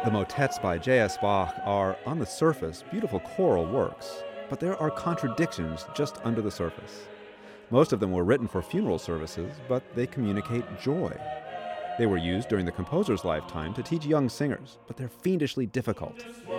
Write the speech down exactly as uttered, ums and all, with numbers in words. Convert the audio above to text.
The motets by J S. Bach are, on the surface, beautiful choral works, but there are contradictions just under the surface. Most of them were written for funeral services, but they communicate joy. They were used during the composer's lifetime to teach young singers, but they're fiendishly difficult.